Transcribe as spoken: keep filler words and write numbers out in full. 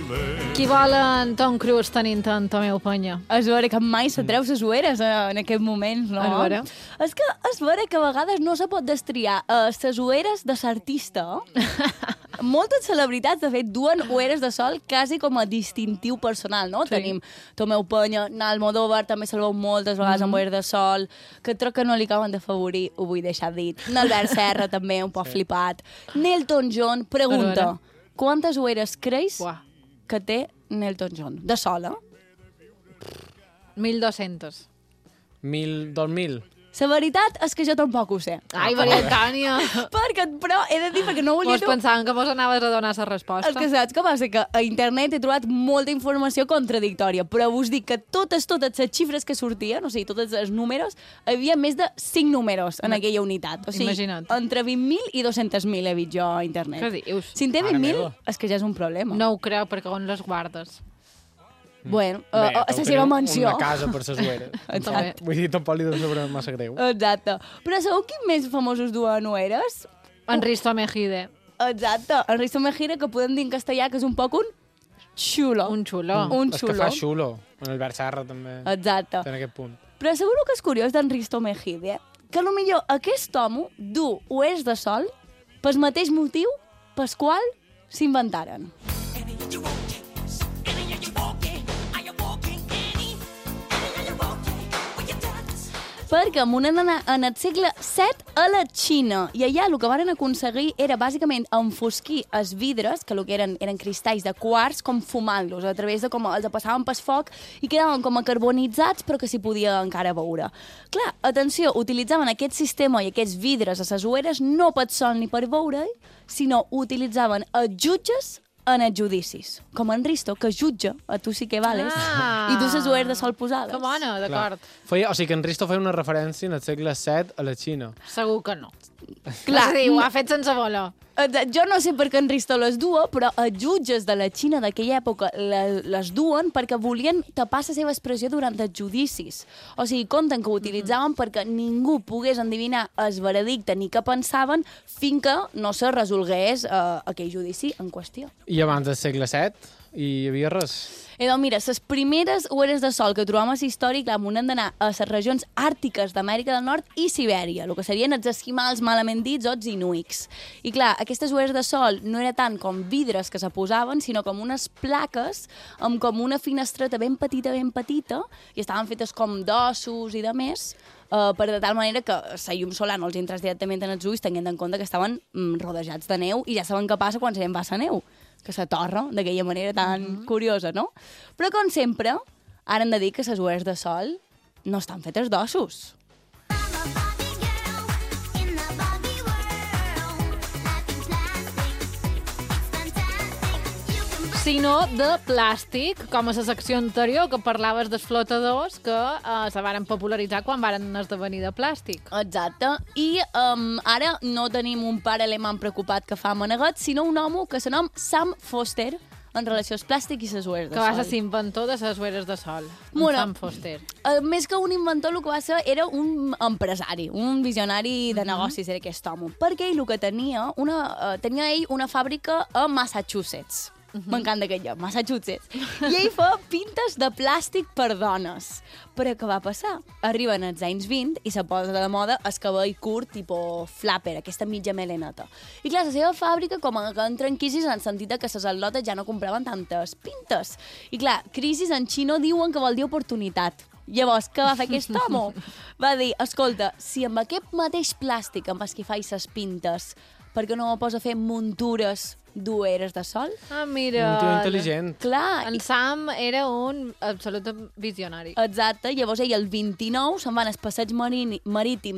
Qui vol en Tom Cruise tenint en Tomeu Penya? És vera que mai s'atreu ses ueres en aquests moments, no? És vera. És que és vera que a vegades no se pot destriar uh, ses ueres de l'artista. Moltes celebritats, de fet, duen ueres de sol quasi com a distintiu personal, no? Sí. Tenim Tomeu Penya, Almodóvar també se'l veu moltes vegades mm -hmm. amb ueres de sol, que troc que no li acaben de favorir, ho vull deixar dit. Albert Serra també, un poc sí. flipat. Nelton John, pregunta, quantes ueres creus Uah. que té Nelton John? De sol, eh? mil dos-cents. Mil, dos mil. La veritat és que jo tampoc ho sé. Ai, Maria Antònia. Perquè, però he de dir, perquè no volia... Mos pensàvem que mos anaves a donar la resposta. És que saps què passa? Que a internet he trobat molta informació contradictòria, però vos dic que totes, totes les xifres que sortien, o sigui, tots els números, hi havia més de cinc números en aquella unitat. O sigui, Imagina't. entre vint mil i dos-cents mil he vist jo a internet. Què dius? Si en té Mare vint mil, meva. és que ja és un problema. No ho creu, perquè on les guardes? Bueno, Bé, uh, uh, deu la tenir seva mansió. Una casa per ses ueres. Exacte. Vull dir, tampoc li deu sobre massa greu. Exacte. Però sabeu quins més famosos duen ueres? En Risto Mejide. Exacte. En Risto Mejide, que podem dir en castellà que és un poc un xulo. Un xulo. Mm. Un És xulo. que fa xulo. En Albert Serra també Exacte. té en aquest punt. Però sabeu el que és curiós d'en Risto Mejide? Que potser aquest home du uers de sol pel mateix motiu pel qual s'inventaren. Perquè m'han d'anar en el segle set a la Xina i allà el que van aconseguir era bàsicament enfosquir els vidres, que el que eren, eren cristalls de quars, com fumant-los, a través de com els passaven pel foc i quedaven com a carbonitzats però que s'hi podia encara veure. Clar, atenció, utilitzaven aquest sistema i aquests vidres a les ueres no per sol ni per veure-hi, sinó utilitzaven els jutges en els judicis. Com en Risto, que jutja a tu sí que vales Ah. i tu ses uers de sol posades. Que bona, d'acord. Feia, o sigui que en Risto feia una referència en el segle set a la Xina. Segur que no. Clar, És a dir, ho ha fet sense voler. jo no sé per què en Risto les dua, però els jutges de la Xina d'aquella època les, les duen perquè volien tapar la seva expressió durant els judicis. O sigui, compten que ho utilitzaven perquè ningú pogués endevinar el veredicte ni què pensaven fins que no se resolgués eh, aquell judici en qüestió. I abans del segle set hi havia res. Eh, doncs mira, les primeres ueres de sol que trobam a la història, clar, m'han d'anar a les regions àrtiques d'Amèrica del Nord i Sibèria, el que serien els esquimals malament dits o els inuits. I clar, aquestes ueres de sol no era tant com vidres que se posaven, sinó com unes plaques amb com una finestreta ben petita, ben petita, i estaven fetes com d'ossos i de més, Uh, per de tal manera que la llum solar no els entres directament en els ulls, tenint en compte que estaven mm, rodejats de neu i ja saben què passa quan se'n va la neu, que se torra d'aquella manera tan mm-hmm. curiosa, no? Però, com sempre, ara hem de dir que les ueres de sol no estan fetes d'ossos. Sinó de plàstic, com a la secció anterior, que parlaves dels flotadors que eh, se varen popularitzar quan varen esdevenir de plàstic. Exacte. I um, ara no tenim un pare alemany preocupat que fa maneguet, sinó un home que se nom Sam Foster, en relació als plàstic i les ueres de Que sol. va ser l'inventor de les ueres de sol. En Bueno, Sam Foster. Uh, més que un inventor, el que va ser era un empresari, un visionari de negocis, era aquest home. Perquè ell el que tenia, una, uh, tenia ell una fàbrica a Massachusetts. Uh -huh. M'encanta aquest lloc, Massachusetts. I ell fa pintes de plàstic per dones. Però què va passar? Arriben els anys vint i se posa de moda el cabell curt, tipus flapper, aquesta mitja meleneta. I clar, la seva fàbrica com que entra en crisis en el sentit que les atletes ja no compraven tantes pintes. I clar, crisis en xino diuen que vol dir oportunitat. Llavors, què va fer aquest home? Va dir, escolta, si amb aquest mateix plàstic amb el que faig les pintes, per què no me posa a fer muntures d'ueres de sol? Ah, mira. Un tio intel·ligent. Clar. En Sam era un absolut visionari. Exacte. Llavors ell, el vint-i-nou, se'n van al passeig marín, marítim